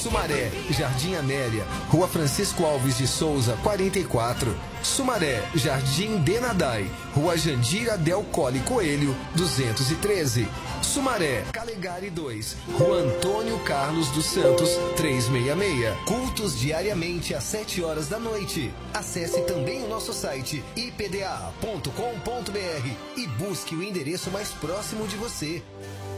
Sumaré, Jardim Amélia, Rua Francisco Alves de Souza, 44. Sumaré, Jardim Denadai, Rua Jandira Del Colle Coelho, 213. Sumaré, Calegari 2, Rua Antônio Carlos dos Santos, 366. Cultos diariamente às 7 horas da noite. Acesse também o nosso site ipda.com.br e busque o endereço mais próximo de você.